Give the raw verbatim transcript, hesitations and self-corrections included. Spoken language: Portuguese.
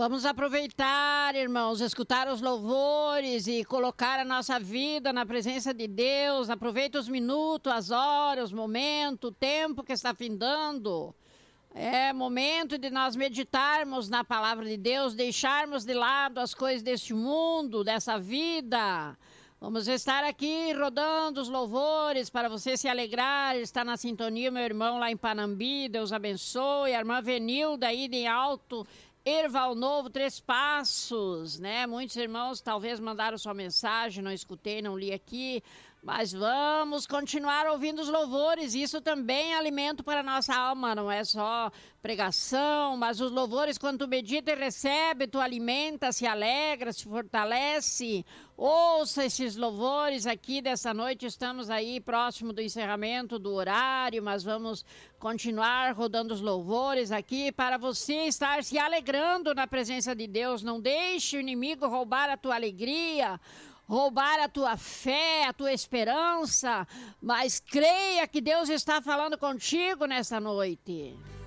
Vamos aproveitar, irmãos, escutar os louvores e colocar a nossa vida na presença de Deus. Aproveita os minutos, as horas, os momentos, o tempo que está findando. É momento de nós meditarmos na palavra de Deus, deixarmos de lado as coisas deste mundo, dessa vida. Vamos estar aqui rodando os louvores para você se alegrar, estar na sintonia, meu irmão lá em Panambi, Deus abençoe. A irmã Venilda aí de Alto Erval Novo, Três Passos, né? Muitos irmãos talvez mandaram sua mensagem, não escutei, não li aqui, mas vamos continuar ouvindo os louvores. Isso também é alimento para a nossa alma, não é só pregação, mas os louvores, quando tu medita e recebe, tu alimenta, se alegra, se fortalece. Ouça esses louvores aqui dessa noite. Estamos aí próximo do encerramento do horário, mas vamos continuar rodando os louvores aqui para você estar se alegrando na presença de Deus. Não deixe o inimigo roubar a tua alegria, roubar a tua fé, a tua esperança, mas creia que Deus está falando contigo nessa noite.